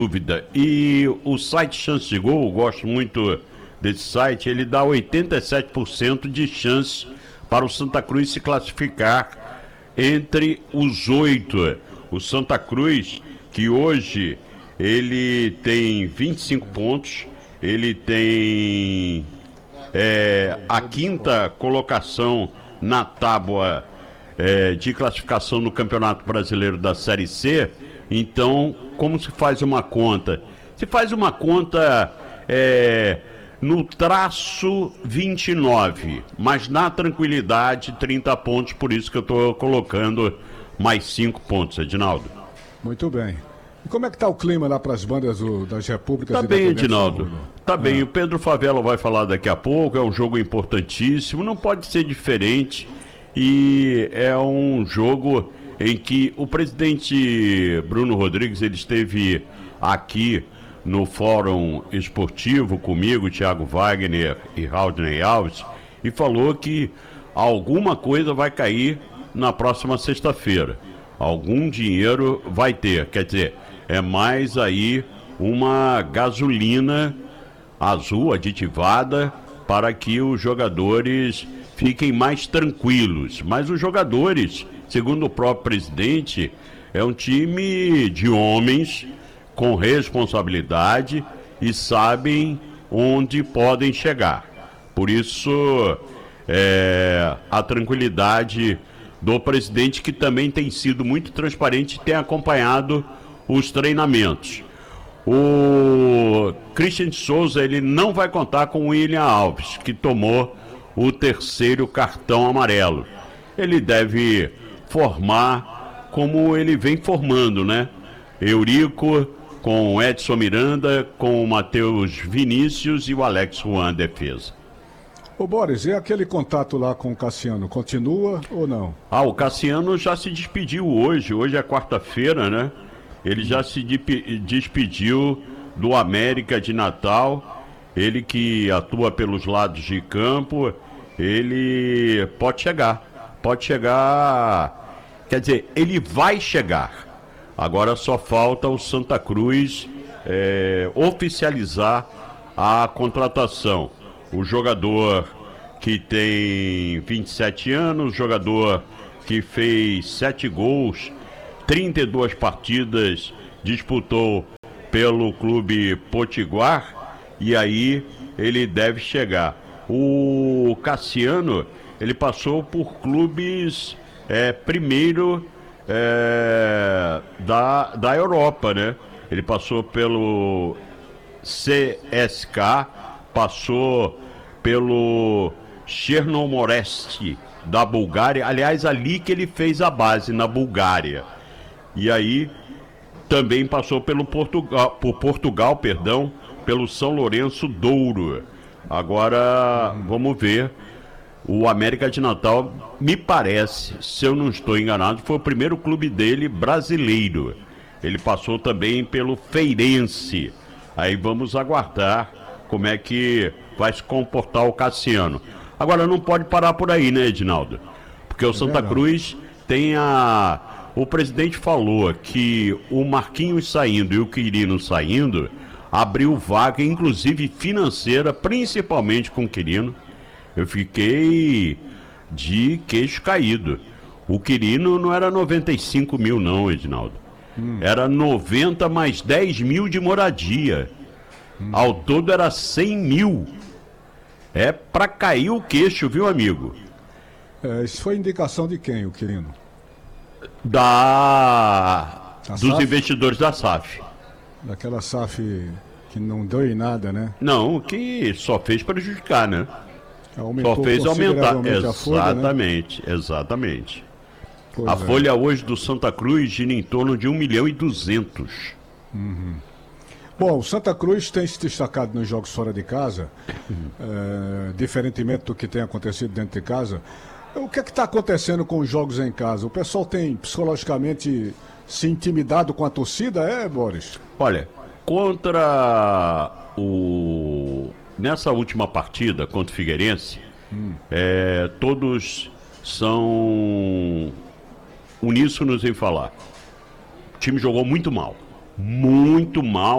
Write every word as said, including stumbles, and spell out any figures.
Dúvida. E o site Chance de Gol, eu gosto muito desse site, ele dá oitenta e sete por cento de chance para o Santa Cruz se classificar entre os oito. O Santa Cruz, que hoje ele tem vinte e cinco pontos, ele tem é, a quinta colocação na tábua é, de classificação no Campeonato Brasileiro da Série C. Então, como se faz uma conta? Se faz uma conta é, no traço vinte e nove, mas na tranquilidade trinta pontos, por isso que eu estou colocando mais cinco pontos, Edinaldo. Muito bem. E como é que está o clima lá para as bandas do, das repúblicas? Tá bem, Edinaldo. Tá ah. bem, o Pedro Favela vai falar daqui a pouco, é um jogo importantíssimo, não pode ser diferente, e é um jogo em que o presidente Bruno Rodrigues, ele esteve aqui no Fórum Esportivo comigo, Thiago Wagner e Raudney Alves, e falou que alguma coisa vai cair na próxima sexta-feira. Algum dinheiro vai ter, quer dizer, é mais aí uma gasolina azul aditivada para que os jogadores fiquem mais tranquilos. Mas os jogadores, segundo o próprio presidente, é um time de homens com responsabilidade e sabem onde podem chegar. Por isso, é, a tranquilidade do presidente, que também tem sido muito transparente e tem acompanhado os treinamentos. O Christian de Souza, ele não vai contar com o William Alves, que tomou o terceiro cartão amarelo. Ele deve formar como ele vem formando, né? Eurico com o Edson Miranda, com o Matheus Vinícius e o Alex Juan, defesa. Ô Boris, e aquele contato lá com o Cassiano, continua ou não? Ah, o Cassiano já se despediu hoje, hoje é quarta-feira, né? Ele já se despediu do América de Natal, ele que atua pelos lados de campo, ele pode chegar, pode chegar, quer dizer, ele vai chegar. Agora só falta o Santa Cruz é, oficializar a contratação. O jogador que tem vinte e sete anos, jogador que fez sete gols, trinta e duas partidas, disputou pelo Clube Potiguar, e aí ele deve chegar. O Cassiano, ele passou por clubes é, primeiro é, da, da Europa, né? Ele passou pelo C S K, passou pelo Chernomorets da Bulgária, aliás, ali que ele fez a base, na Bulgária. E aí também passou pelo Portugal, por Portugal, perdão, pelo São Lourenço Douro. Agora vamos ver. O América de Natal, me parece, se eu não estou enganado, foi o primeiro clube dele brasileiro. Ele passou também pelo Feirense. Aí vamos aguardar como é que vai se comportar o Cassiano. Agora não pode parar por aí, né, Edinaldo? Porque o Santa Cruz tem a... O presidente falou que o Marquinhos saindo e o Quirino saindo abriu vaga, inclusive financeira, principalmente com o Quirino. Eu fiquei de queixo caído. O Quirino não era noventa e cinco mil não, Edinaldo. Hum. Era noventa mais dez mil de moradia. Hum. Ao todo era cem mil. É pra cair o queixo, viu, amigo? É, isso foi indicação de quem, o Quirino? Da... dos S A F? Investidores da S A F. Daquela S A F que não deu em nada, né? Não, que só fez prejudicar, né? Aumentou só fez aumentar. A folha, exatamente, né? Exatamente. Pois a é. folha hoje do Santa Cruz gira em torno de um milhão e duzentos. Uhum. Bom, o Santa Cruz tem se destacado nos jogos fora de casa, uhum. é, diferentemente do que tem acontecido dentro de casa. O que é que está acontecendo com os jogos em casa? O pessoal tem psicologicamente se intimidado com a torcida, é, Boris? Olha, contra o... Nessa última partida contra o Figueirense, hum. é, todos são uníssonos em falar. O time jogou muito mal. Muito mal.